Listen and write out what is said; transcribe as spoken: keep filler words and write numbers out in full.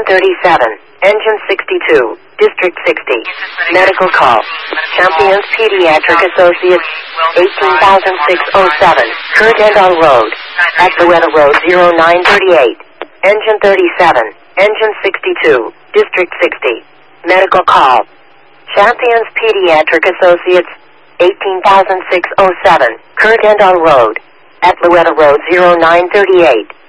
thirty-seven, Engine sixty-two, District sixty. Medical call. Champions Pediatric Associates, eighteen thousand six hundred seven, Kurtendall Road, at Louetta Road zero nine thirty-eight. Engine thirty-seven, Engine sixty-two, District sixty. Medical call. Champions Pediatric Associates, eighteen thousand six hundred seven, Kurtendall Road, at Louetta Road zero nine thirty-eight.